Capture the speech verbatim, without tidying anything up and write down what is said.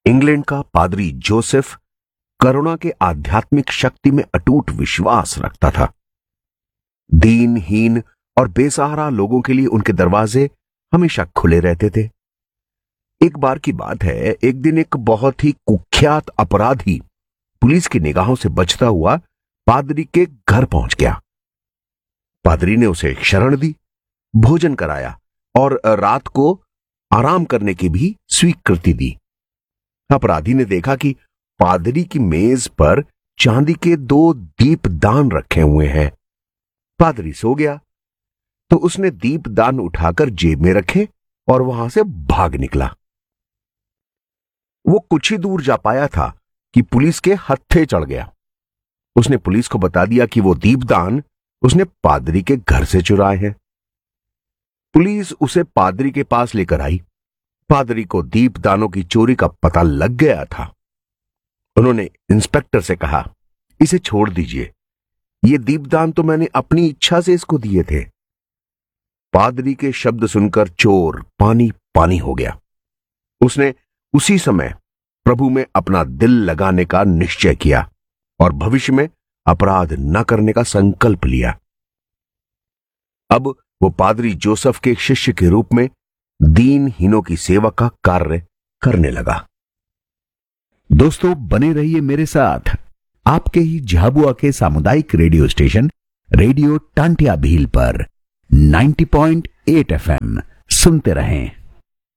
England का पादरी Joseph करुणा के आध्यात्मिक शक्ति में अटूट विश्वास रखता था। दीनहीन और बेसहारा लोगों के लिए उनके दरवाजे हमेशा खुले रहते थे। एक बार की बात है, एक दिन एक बहुत ही कुख्यात अपराधी पुलिस की निगाहों से बचता हुआ पादरी के घर पहुंच गया। पादरी ने उसे शरण दी, भोजन कराया और रात को आराम करने की भी स्वीकृति दी। अपराधी ने देखा कि पादरी की मेज पर चांदी के दो दीपदान रखे हुए हैं। पादरी सो गया तो उसने दीपदान उठाकर जेब में रखे और वहां से भाग निकला। वो कुछ ही दूर जा पाया था कि पुलिस के हत्थे चढ़ गया। उसने पुलिस को बता दिया कि वो दीपदान उसने पादरी के घर से चुराए हैं। पुलिस उसे पादरी के पास लेकर आई। पादरी को दीपदानों की चोरी का पता लग गया था। उन्होंने इंस्पेक्टर से कहा, इसे छोड़ दीजिए, ये दीपदान तो मैंने अपनी इच्छा से इसको दिए थे। पादरी के शब्द सुनकर चोर पानी पानी हो गया। उसने उसी समय प्रभु में अपना दिल लगाने का निश्चय किया और भविष्य में अपराध न करने का संकल्प लिया। अब वो पादरी जोसेफ के शिष्य के रूप में दीनहीनों की सेवा का कार्य करने लगा। दोस्तों, बने रहिए मेरे साथ आपके ही झाबुआ के सामुदायिक radio station radio Tantia Bhil पर नब्बे पॉइंट आठ एफ एम सुनते रहें।